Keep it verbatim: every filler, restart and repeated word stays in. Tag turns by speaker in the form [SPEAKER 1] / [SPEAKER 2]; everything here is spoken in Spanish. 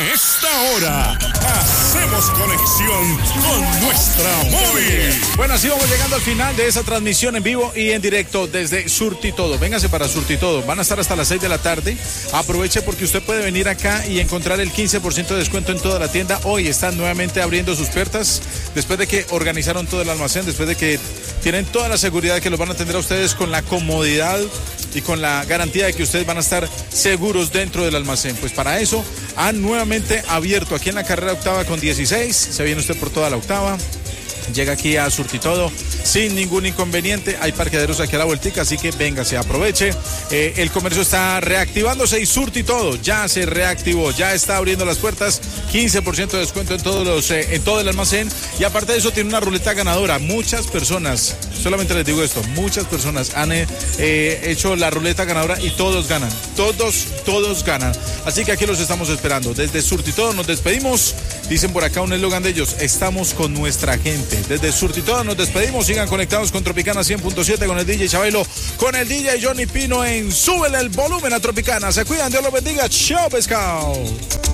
[SPEAKER 1] esta hora hacemos conexión con nuestra móvil.
[SPEAKER 2] Bueno, así vamos llegando al final de esa transmisión en vivo y en directo desde Surtitodo. Véngase para Surtitodo. Van a estar hasta las seis de la tarde. Aproveche porque usted puede venir acá y encontrar el quince por ciento de descuento en toda la tienda. Hoy están nuevamente abriendo sus puertas después de que organizaron todo el almacén, después de que tienen toda la seguridad de que los van a atender a ustedes con la comodidad y con la garantía de que ustedes van a estar seguros dentro del almacén. Pues para eso han nuevamente abierto aquí en la carrera octava con dieciséis. Se viene usted por toda la octava. Llega aquí a Surtitodo sin ningún inconveniente. Hay parqueaderos aquí a la vueltica, así que véngase, aproveche. Eh, el comercio está reactivándose y Surtitodo ya se reactivó, ya está abriendo las puertas. quince por ciento de descuento en todos los, eh, en todo el almacén. Y aparte de eso tiene una ruleta ganadora. Muchas personas, solamente les digo esto, muchas personas han eh, eh, hecho la ruleta ganadora y todos ganan. Todos, todos ganan. Así que aquí los estamos esperando. Desde Surtitodo nos despedimos. Dicen por acá un eslogan de ellos: estamos con nuestra gente. Desde Surtitodo nos despedimos. Sigan conectados con Tropicana cien punto siete, con el D J Chabelo, con el D J Johnny Pino en Súbele el Volumen a Tropicana. Se cuidan, Dios los bendiga. Chao, pescado.